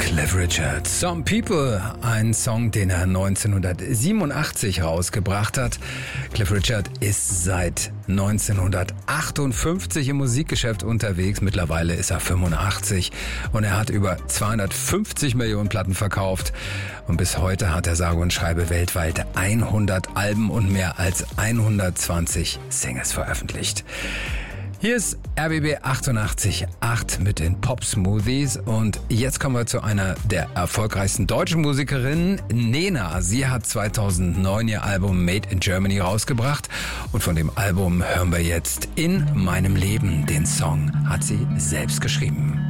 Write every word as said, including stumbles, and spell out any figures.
Cliff Richard. Some People, ein Song, den er neunzehnhundertsiebenundachtzig rausgebracht hat. Cliff Richard ist seit neunzehnhundertachtundfünfzig im Musikgeschäft unterwegs. Mittlerweile ist er fünfundachtzig und er hat über zweihundertfünfzig Millionen Platten verkauft. Und bis heute hat er sage und schreibe weltweit hundert Alben und mehr als hundertzwanzig Singles veröffentlicht. Hier ist R B B achtundachtzig Komma acht mit den Pop Smoothies und jetzt kommen wir zu einer der erfolgreichsten deutschen Musikerinnen, Nena. Sie hat zweitausendneun ihr Album Made in Germany rausgebracht und von dem Album hören wir jetzt In meinem Leben. Den Song hat sie selbst geschrieben.